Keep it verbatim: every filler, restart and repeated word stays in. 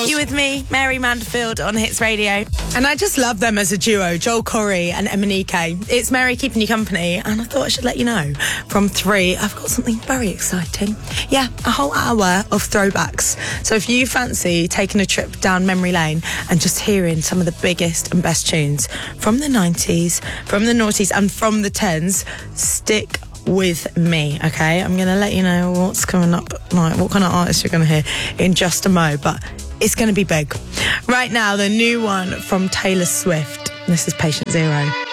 You with me, Mary Manderfield on Hits Radio. And I just love them as a duo, Joel Corry and Emanike. It's Mary keeping you company, and I thought I should let you know from three, I've got something very exciting. Yeah, a whole hour of throwbacks. So if you fancy taking a trip down memory lane and just hearing some of the biggest and best tunes from the nineties, from the noughties and from the tens, stick with me, okay? I'm going to let you know what's coming up, like what kind of artists you're going to hear in just a mo, but it's going to be big. Right now, the new one from Taylor Swift. This is Patient Zero.